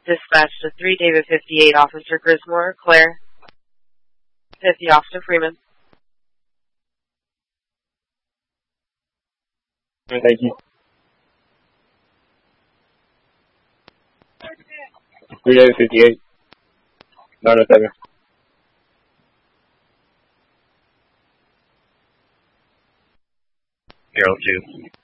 Dispatch to 3 David 58, Officer Grismore, Claire. 50, Officer Freeman. Thank you. 3 David 58. 907. 02.